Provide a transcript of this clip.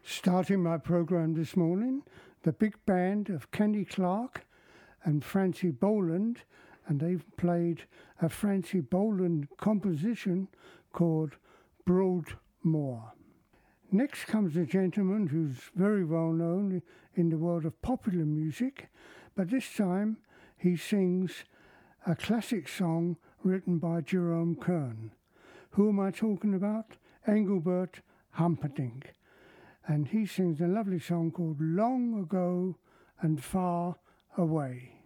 Starting my programme this morning, the big band of Kenny Clark and Francie Boland, and they've played a Francie Boland composition called Broadmoor. Next comes a gentleman who's very well known in the world of popular music, but this time he sings a classic song written by Jerome Kern. Who am I talking about? Engelbert Humperdinck. And he sings a lovely song called Long Ago and Far Away.